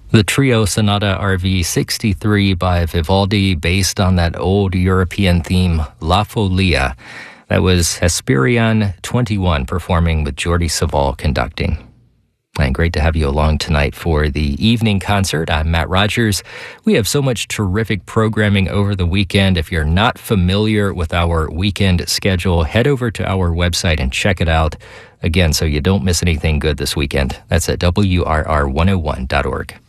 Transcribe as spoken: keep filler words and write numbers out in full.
The Trio Sonata R V sixty-three by Vivaldi, based on that old European theme, La Folia. That was Hesperion twenty-one performing with Jordi Savall conducting. And great to have you along tonight for the evening concert. I'm Matt Rogers. We have so much terrific programming over the weekend. If you're not familiar with our weekend schedule, head over to our website and check it out. Again, so you don't miss anything good this weekend. That's at W R R one oh one dot org.